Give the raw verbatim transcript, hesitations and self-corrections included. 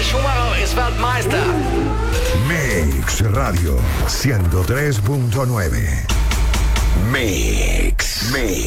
Schumacher ist Weltmeister. Mix Radio ciento tres punto nueve. Mix. Mix.